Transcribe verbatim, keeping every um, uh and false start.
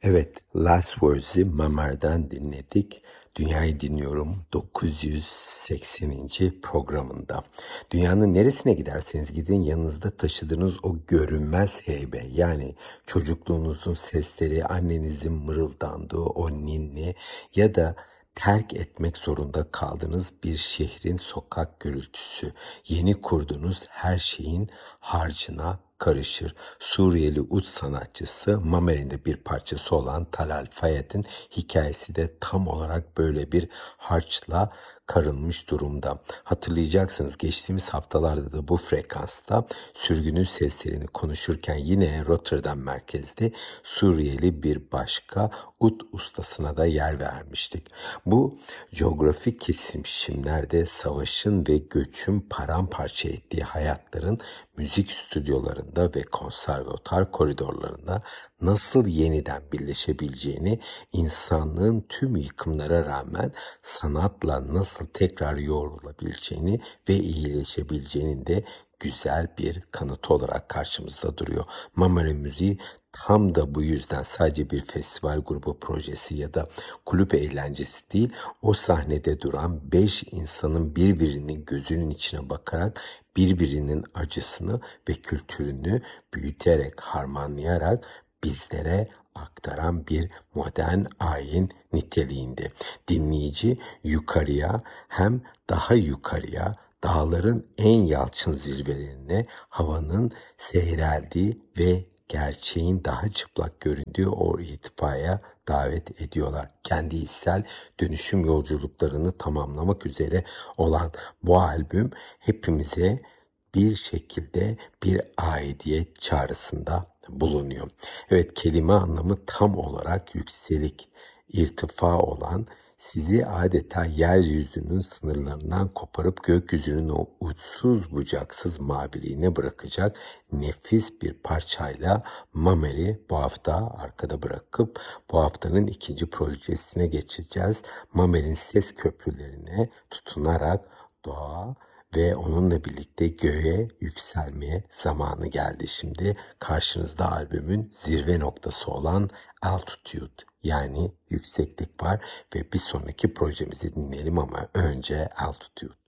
Evet, Last Words'i Mamer'den dinledik. Dünyayı Dinliyorum dokuz yüz sekseninci programında. Dünyanın neresine giderseniz gidin yanınızda taşıdığınız o görünmez heybe, yani çocukluğunuzun sesleri, annenizin mırıldandığı o ninni ya da terk etmek zorunda kaldığınız bir şehrin sokak gürültüsü, yeni kurduğunuz her şeyin harcına karışır. Suriyeli uç sanatçısı Mamer'in de bir parçası olan Talal Fayed'in hikayesi de tam olarak böyle bir harçla karılmış durumda. Hatırlayacaksınız, geçtiğimiz haftalarda da bu frekansta sürgünün seslerini konuşurken yine Rotterdam merkezli Suriyeli bir başka ud ustasına da yer vermiştik. Bu coğrafik kesimlerde savaşın ve göçün paramparça ettiği hayatların müzik stüdyolarında ve konservatuar koridorlarında nasıl yeniden birleşebileceğini, insanlığın tüm yıkımlara rağmen sanatla nasıl tekrar yoğrulabileceğini ve iyileşebileceğinin de güzel bir kanıtı olarak karşımızda duruyor. Mamare müziği tam da bu yüzden sadece bir festival grubu projesi ya da kulüp eğlencesi değil, o sahnede duran beş insanın birbirinin gözünün içine bakarak birbirinin acısını ve kültürünü büyüterek, harmanlayarak bizlere aktaran bir modern ayin niteliğinde. Dinleyici yukarıya, hem daha yukarıya, dağların en yalçın zirvelerine, havanın seyreldiği ve gerçeğin daha çıplak göründüğü o irtifaya davet ediyorlar. Kendi içsel dönüşüm yolculuklarını tamamlamak üzere olan bu albüm hepimize bir şekilde bir aidiyet çağrısında bulunuyor. Evet, kelime anlamı tam olarak yükselik, irtifa olan, sizi adeta yeryüzünün sınırlarından koparıp gökyüzünün o uçsuz bucaksız maviliğine bırakacak nefis bir parçayla Mamer'i bu hafta arkada bırakıp bu haftanın ikinci projesine geçeceğiz. Mamer'in ses köprülerine tutunarak doğa ve onunla birlikte göğe yükselmeye zamanı geldi şimdi. Karşınızda albümün zirve noktası olan Altitude, yani yükseklik var ve bir sonraki projemizi dinleyelim ama önce Altitude.